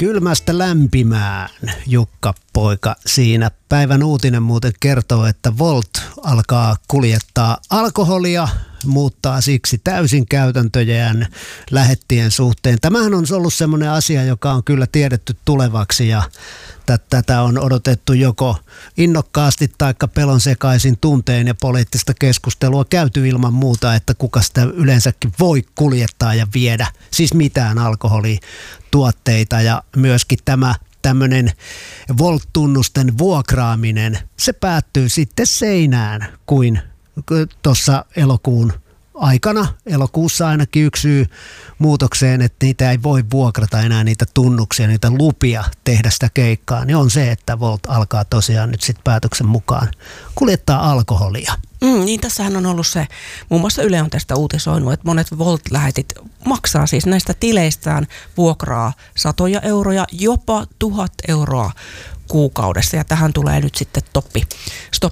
Kylmästä lämpimään, Jukka poika siinä. Päivän uutinen muuten kertoo, että Wolt alkaa kuljettaa alkoholia, muuttaa siksi täysin käytäntöjään lähettien suhteen. Tämähän on ollut semmoinen asia, joka on kyllä tiedetty tulevaksi ja tätä on odotettu joko innokkaasti tai pelon sekaisin tuntein ja poliittista keskustelua käyty ilman muuta, että kuka sitä yleensäkin voi kuljettaa ja viedä, siis mitään alkoholituotteita ja myöskin tämä tämmöinen Wolt-tunnusten vuokraaminen, se päättyy sitten seinään kuin tuossa elokuun aikana, elokuussa ainakin yksi syy muutokseen, että niitä ei voi vuokrata enää niitä tunnuksia, niitä lupia tehdä sitä keikkaa, niin on se, että Wolt alkaa tosiaan nyt sitten päätöksen mukaan kuljettaa alkoholia. Niin tässähän on ollut se, muun muassa Yle on tästä uutisoinut, että monet Wolt-lähetit maksaa siis näistä tileistään vuokraa 100 euroja, jopa 1 000 euroa kuukaudessa ja tähän tulee nyt sitten stoppi